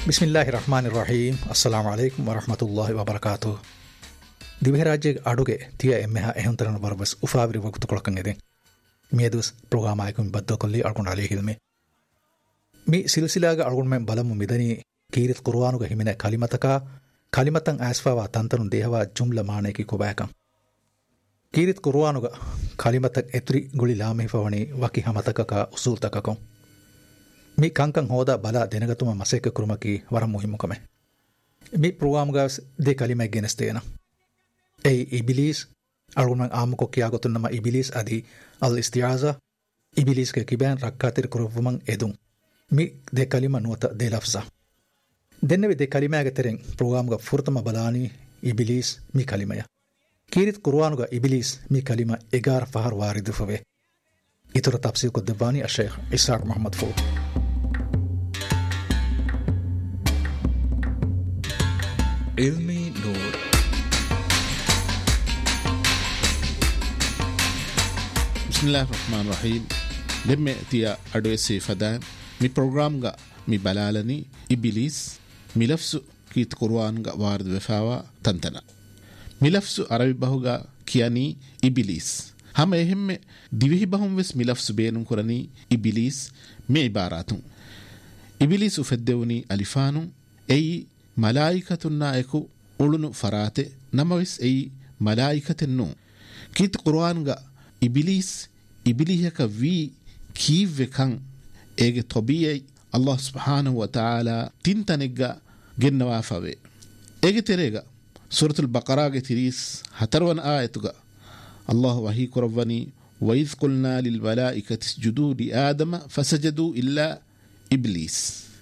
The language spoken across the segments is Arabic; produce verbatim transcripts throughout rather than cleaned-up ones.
ಬಿಸ್ಮಿಲ್ಲಾಹಿ ರಹಮಾನಿ ರಹೀಂ. ಅಸ್ಸಲಾಮು ಅಲೈಕುಂ ವರಹಮತುಲ್ಲಾಹಿ ವಬರಕಾತು. ದಿವಹರಾಜ್ಯಗೆ ಅಡುಗೆ ತಿಯ ಎಮ್ಮೆಹ ಎಹಂತರನ ಬರಬಸ್ ಉಫಾವಿರಿ ವಕ್ತು ಕೊಳಕಂಗಿದೆ ಮೇದುಸ್ ಪ್ರೋಗ್ರಾಮ್ ಆಯ್ಕು ಬದ್ದ ಕೊಲ್ಲಿ ಅಳ್ಕೊಂಡು ಅಲಿ ಹಿಲ್ಮೆ ಮಿ ಸಿಲ್ಸಿಲಾಗ ಅಳ್ಗೊಂಡ್ಮೆ ಬಲಮು ಮಿದನಿ ಕೀರಿತ್ ಕುರ್ವಾನುಗ ಹಿಮಿನೆ ಕಲಿಮತಕ ಕಲಿಮತಂ ಆಸ್ಫಾವ ತಂತನು ದೇಹವ ಜುಮ್ಲ ಮಾಣೇಕಿ ಕೊಬಾಯಕಂ ಕೀರಿತ್ ಕುರ್ವಾನುಗ ಕಲಿಮತಕ್ ಎತ್ರಿ ಗುಳಿ ಲಾಮಿಫವಣಿ ವಕಿ ಹಮತಕಕ ಉಸೂಲ್ ತಕಕಂ ಮಿ ಕಂಕಂ ಹೋದ ಬಲ ದೆನಗತುಮ ಮಸೇಕ ಕುರುಮಕಿ ವರಂ ಮುಹಿಮುಕಮೆ ಮಿ ಪ್ರೋಗ್ರಾಮ್ಗ ದೆ ಕಲಿಮೆ ಗೆನಸ್ತೇನ ei iblis algun am ko kiya gotun nama iblis adi al istiaza iblis ke kiban rakkatir kuruvman edun mi de kalima nuata de lafza denne de kalima ga tereng program ga furtama balani iblis mi kalimaya kirit qur'an ga iblis mi kalima egar fahar warid fave itura tafsir ko devani al-sheikh Ishaq Muhammad Fo ilmi nur. bismillah ar-rahman ar-rahim. demme tiya adwesi fadan mi program ga mi balalani iblis mi lafsu kit qur'an ga ward wefawa tantana mi lafsu arabi bahuga kiyani iblis hama ehemme divihi bahum wes mi lafsu beenum kurani iblis mi ibaratun iblis ufaddewni alifanu ay malaikatun naiku ulunu farate namawis ay malaikaten nu kit qur'an ga iblis ibilihaka vi kive kan ege tobiyai Allah subhanahu wa ta'ala tintanega gennawa fave ege terega suratul baqara ge tiris hatarwan ayatuga Allah wahi kurawani wa idh qulna lil malaikati isjudu li adama fasajadu illa iblis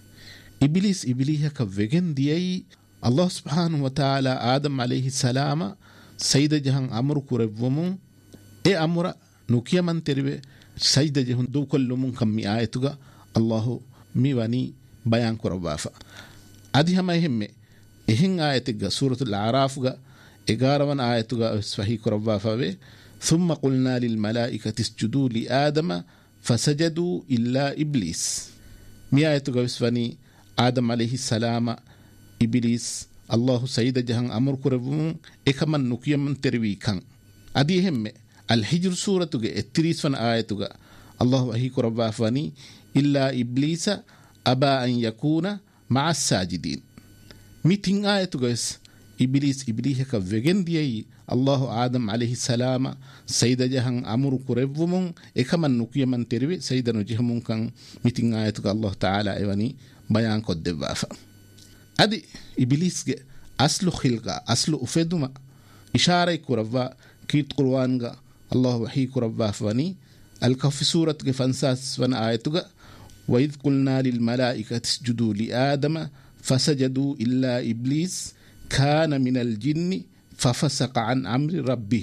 iblis ibilihaka vegen diyai Allah subhanahu wa ta'ala adam alayhi salama sayda jahan amru kurawmu e amura nukiyaman terbe sajda jehun du kollumun kammi ayatuga Allahu mi wani bayan kurawafa adi hama hemme ehin ayatiga suratul a'raf ga egarawan ayatuga swahi kurawafa we thumma qulna lil malaikati isjudu li adama fasajadu illa iblis mi ayatuga wani adam alayhi salama iblis Allahu sajda jahan amur kurawum ekaman nukiyaman terwi kan adi hemme الحجر سورة التريس فن آية الله وحيك ربا فني إلا إبليس أبا أن يكون مع الساجدين ميتين آية إبليس إبليس كفجن دي الله آدم عليه السلام سيد جهان أمر كربومون إكمن نكيا من تربي سيد نجهمون كان ميتين آية الله تعالى إيواني بيان قد دبافا أدي إبليس أصل خلقة أصل أفدما إشارة كربا كيت قرآن الله وحيك رباه فني الكف سورة فانساس فن آيتك وإذ قلنا للملائكة اسجدوا لآدم فسجدوا إلا إبليس كان من الجن ففسق عن أمر ربه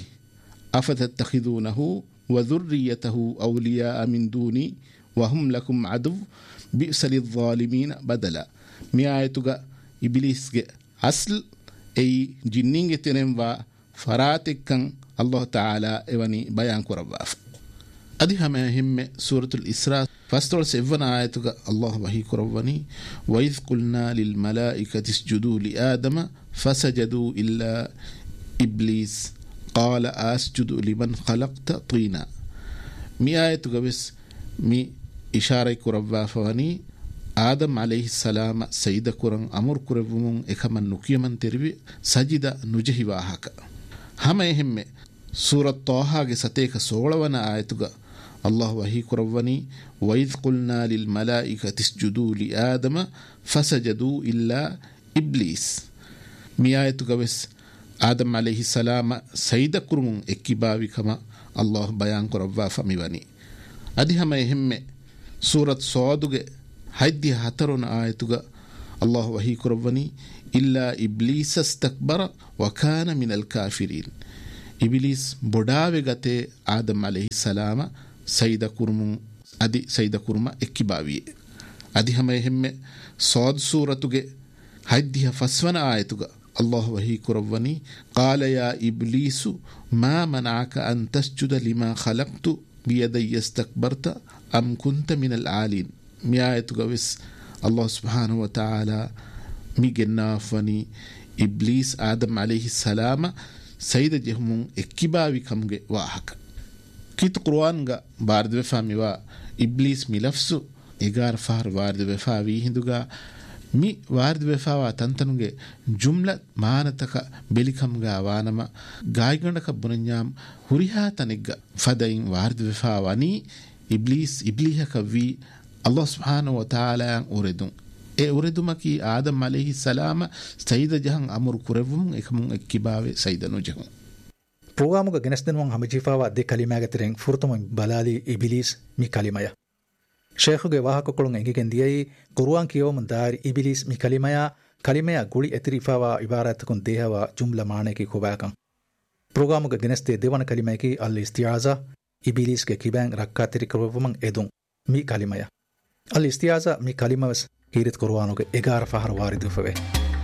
أفتتخذونه وذريته أولياء من دوني وهم لكم عدو بئس للظالمين بدلا مي آيتك إبليس أصل أي جنين تنم فراتك كان الله تعالى إيواني بيان كرباف أدي هم هم سورة الإسراء فاستور سيفنا آياتك الله وحي كرباني وإذ قلنا للملائكة اسجدوا لآدم فسجدوا إلا إبليس قال أسجد لمن خلقت طينا مي آياتك بس مي إشارة كربافاني آدم عليه السلام سيد كرن أمر كربمون إكمن نكيمن تربي سجد نجهي واهك هم هم سورة طه ستيك سولونا آيتك الله وحي كرباني وإذ قلنا للملائكة اسجدوا لآدم فسجدوا إلا إبليس مي آيتك بس آدم عليه السلام سيد كرمون اكبابي كما الله بيان كربا فميواني أدي هم هم سورة صادق هيدي هترون آيتك الله وحي كرباني إلا إبليس استكبر وكان من الكافرين إبليس بداوي غتي آدم عليه السلام سيدا كرم أدي سيدا كرم إكباوي أدي هم هم صاد سورة هيدي فسونا آيتك الله وحي كرباني قال يا إبليس ما منعك أن تسجد لما خلقت بيدي استكبرت أم كنت من العالين مي آيتك بس الله سبحانه وتعالى mi gennafani iblis adam alayhi salama sayda jehmun ekkibawi kamge wahaka kit qur'an ga barde fami wa iblis mi lafsu egar far warde befawi hinduga mi warde befawa tantanuge jumla manataka belikamga wanama gaygandaka bunanyam huriha tanigga fadain warde befawani iblis iblihaka vi Allah subhanahu wa ta'ala uredun e uredumaki adam alayhi salama sayda jahan amur kurevum ekamun ekkibawe sayda no jehun programuga genesdenwan hamajifawa de kalimaga tereng furtum balali iblis mi kalimaya ಶೇಖುಗೆ ವಾಹಕಗಳು ಎಂಗಿಗೆಂದಿಯೈ ಕುರುವಾನ್ ಕಿಯೋಮನ್ ದಾರಿ ಇಬಿಲಿಸ್ ಮಿ ಕಲಿಮಯ ಕಲಿಮೆಯ ಗುಳಿ ಎತಿರಿಫಾವಾ ಇಬಾರತಕುನ್ ದೇಹವ ಜುಮ್ಲ ಮಾಣೆಕಿ ಖುಬಾಕಂ ಪ್ರೋಗ್ರಾಮುಗೆ ಗೆನೆಸ್ತೆ ದೇವನ ಕಲಿಮೆಕಿ ಅಲ್ಲಿ ಇಸ್ತಿಯಾಜಾ ಇಬಿಲಿಸ್ಗೆ ಕಿಬ್ಯಾಂಗ್ ರಕ್ಕಾ ತಿರಿಕರುವಮಂ ಎದುಂ ಮಿ ಕಲಿಮಯ ಅಲ್ಲಿ ಇಸ್ತಿಯಾಜಾ ಮಿ ಕಲಿಮವಸ್ ಕೀರಿತ್ ಕುರುವಾನುಗೆ ಎಗಾರ ಫಹರ್ ವಾರಿದುಫವೆ